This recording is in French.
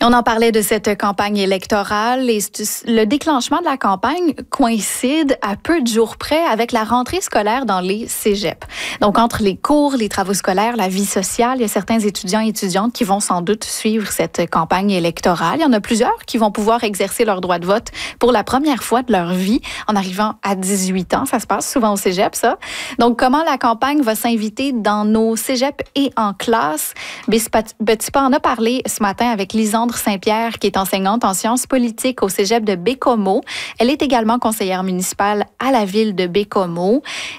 On en parlait de cette campagne électorale et le déclenchement de la campagne coïncide à peu de jours près avec la rentrée scolaire dans les cégeps. Donc, entre les cours, les travaux scolaires, la vie sociale, il y a certains étudiants et étudiantes qui vont sans doute suivre cette campagne électorale. Il y en a plusieurs qui vont pouvoir exercer leur droit de vote pour la première fois de leur vie en arrivant à 18 ans. Ça se passe souvent au cégep, ça. Donc, comment la campagne va s'inviter dans nos cégeps et en classe? Betipa en a parlé ce matin avec Lisandre Saint-Pierre, qui est enseignante en sciences politiques au cégep de Baie-Comeau. Elle est également conseillère municipale à la ville de Baie-Comeau.